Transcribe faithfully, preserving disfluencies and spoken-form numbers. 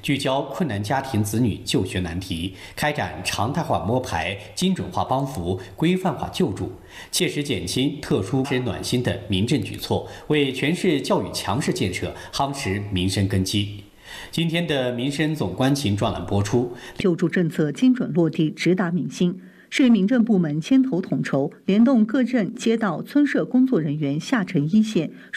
聚焦困难家庭子女就学难题，开展常态化摸排、精准化帮扶、规范化救助，切实减轻特殊之暖心的民政举措，为全市教育强市建设夯实民生根基。今天的民生总关情专栏播出， 救助政策精准落地，直达民心。市民政部门牵头统筹，联动各镇街道村社工作人员下沉一线。